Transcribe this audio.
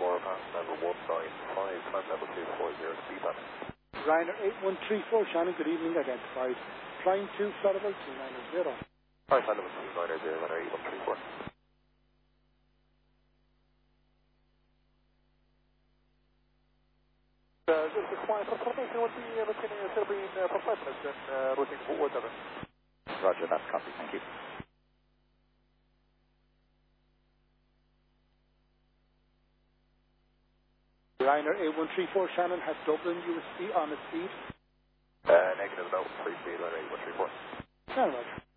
pass level 195, climb level 240, speed back. Ryanair 8134, Shannon, good evening, identified. Flying to flight level 290. Flight level 290, Ryanair 8134. Just a quiet confirmation, what's the maintaining Celebrine for 5 minutes and routing for 47. Roger, that's copy, thank you. Ryanair 8134, Shannon, has Dublin USC on its speed. Negative, no, free speed, Ryanair 8134. Very much.